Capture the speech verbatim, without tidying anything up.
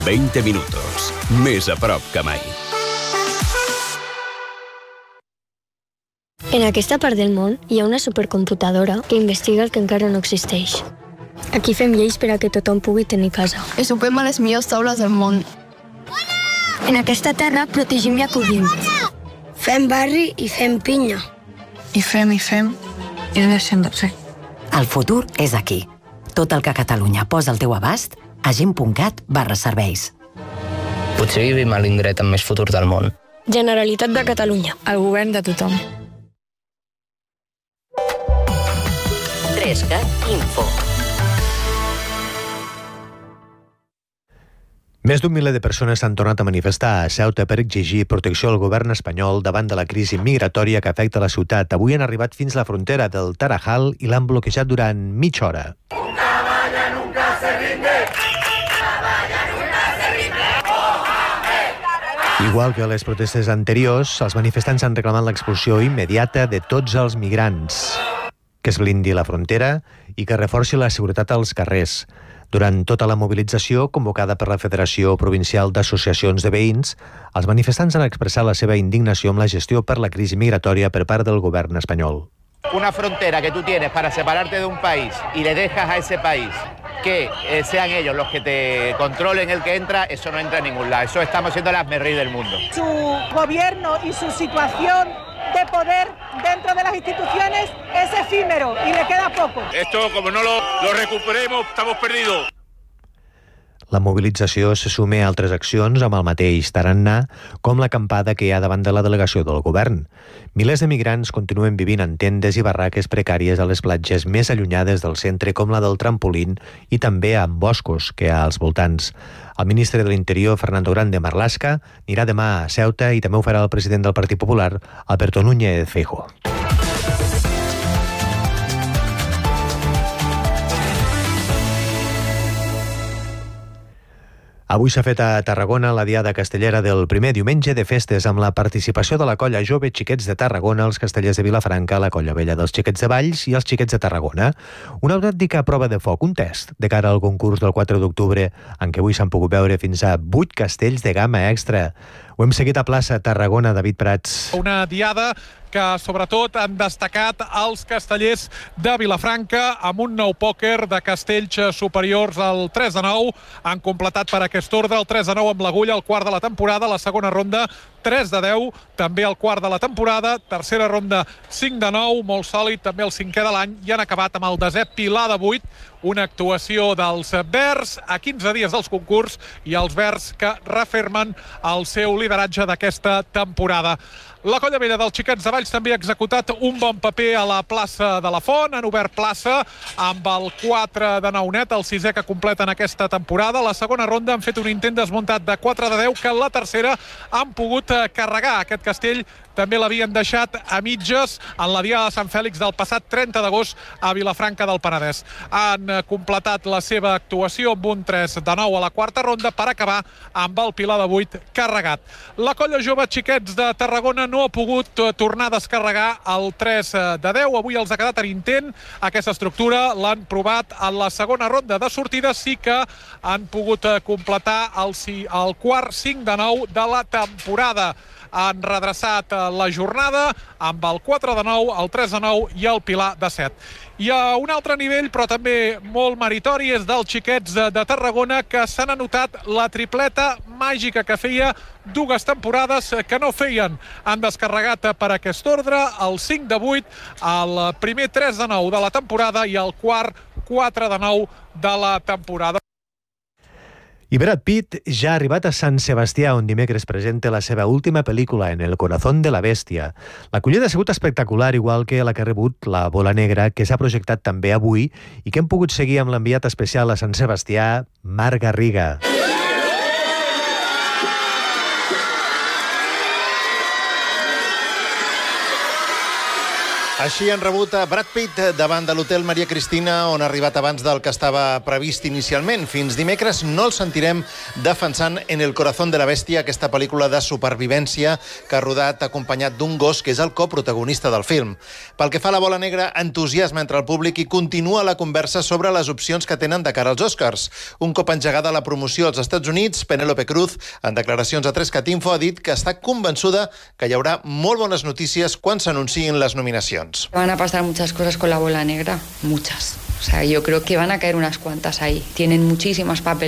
veinte minutos, més a prop que mai. En aquesta part del món hi ha una supercomputadora que investiga el que encara no existeix. Aquí fem lleis per a que tothom pugui tenir casa. I sopem a les millors taules del món. En aquesta terra protegim i acollim. Fem barri i fem pinya. I fem i fem i no deixem de fer. El futur és aquí. Tot el que Catalunya posa al teu abast a gent punt cat barra serveis. Potser vivim a l'indret amb més futur del món. Generalitat de Catalunya. El govern de tothom. Trescat Info. Més d'un miler de persones s'han tornat a manifestar a Ceuta per exigir protecció al govern espanyol davant de la crisi migratòria que afecta la ciutat. Avui han arribat fins a la frontera del Tarajal i l'han bloquejat durant mitja hora. Igual que a les protestes anteriors, els manifestants han reclamat l'expulsió immediata de tots els migrants, que es blindi la frontera i que reforci la seguretat als carrers. Durant tota la mobilització, convocada per la Federació Provincial d'Associacions de Veïns, els manifestants han expressat la seva indignació amb la gestió per la crisi migratòria per part del govern espanyol. Una frontera que tú tienes para separarte de un país y le dejas a ese país que eh, sean ellos los que te controlen el que entra, eso no entra a ningún lado. Eso estamos siendo el hazmerreír del mundo. Su gobierno y su situación de poder dentro de las instituciones es efímero y le queda poco. Esto, como no lo, lo recuperemos, estamos perdidos. La mobilització se suma a altres accions amb el mateix tarannà, com l'acampada que hi ha davant de la delegació del govern. Milers de migrants continuen vivint en tendes i barraques precàries a les platges més allunyades del centre, com la del Trampolín, i també en boscos que hi ha als voltants. El ministre de l'Interior, Fernando Grande Marlaska, anirà demà a Ceuta i també ho farà el president del Partit Popular, Alberto Núñez Feijóo. Avui s'ha fet a Tarragona la diada castellera del primer diumenge de festes amb la participació de la colla jove Xiquets de Tarragona, els castellers de Vilafranca, la colla vella dels Xiquets de Valls i els Xiquets de Tarragona. Una autèntica prova de foc, un test, de cara al concurs del quatre d'octubre, en què avui s'han pogut veure fins a vuit castells de gamma extra. Ho hem seguit a plaça Tarragona, David Prats. Una diada que sobretot han destacat els castellers de Vilafranca amb un nou pòquer de castells superiors al tres de nou. Han completat per aquest ordre el tres de nou amb l'Agulla, el quart de la temporada, la segona ronda tres de deu, també el quart de la temporada, tercera ronda cinc de nou, molt sòlid, també el cinquè de l'any, i han acabat amb el desè Pilar de vuit, una actuació dels verds a quinze dies dels concurs i els verds que refermen el seu lideratge d'aquesta temporada. La colla vella dels Xiquets de Valls també ha executat un bon paper a la plaça de la Font. Han obert plaça amb el quatre de nou net, el sisè que completen aquesta temporada. La segona ronda han fet un intent desmuntat de quatre de deu, que en la tercera han pogut carregar. Aquest castell també l'havien deixat a mitges en la Diada de Sant Fèlix del passat trenta d'agost a Vilafranca del Penedès. Han completat la seva actuació amb un tres de nou a la quarta ronda per acabar amb el Pilar de vuit carregat. La colla jove Xiquets de Tarragona no ha pogut tornar a descarregar el tres de deu. Avui els ha quedat en intent. Aquesta estructura l'han provat en la segona ronda de sortida. Sí que han pogut completar el, el quart cinc de nou de la temporada. Han redreçat la jornada amb el quatre de nou, el tres de nou i el Pilar de set. I a un altre nivell, però també molt meritori, és dels Xiquets de Tarragona, que s'han anotat la tripleta màgica que feia dues temporades que no feien. Han descarregat per aquest ordre el cinc de vuit, el primer tres de nou de la temporada i el quart quatre de nou de la temporada. I Brad Pitt ja ha arribat a Sant Sebastià, on dimecres presenta la seva última pel·lícula, En el corazón de la bestia. L'acollida ha sigut espectacular, igual que la que ha rebut La bola negra, que s'ha projectat també avui i que hem pogut seguir amb l'enviat especial a Sant Sebastià, Marc Garriga. Així han rebut a Brad Pitt davant de l'Hotel Maria Cristina, on ha arribat abans del que estava previst inicialment. Fins dimecres no el sentirem defensant En el corazón de la bestia, aquesta pel·lícula de supervivència que ha rodat acompanyat d'un gos que és el coprotagonista del film. Pel que fa a la bola negra, entusiasme entre el públic i continua la conversa sobre les opcions que tenen de cara als Oscars. Un cop engegada la promoció als Estats Units, Penélope Cruz, en declaracions a tres cat info, ha dit que està convençuda que hi haurà molt bones notícies quan s'anunciïn les nominacions. Van a pasar muchas cosas con la bola negra, muchas. O sea, yo creo que van a caer unas cuantas ahí. Tienen muchísimas papeles.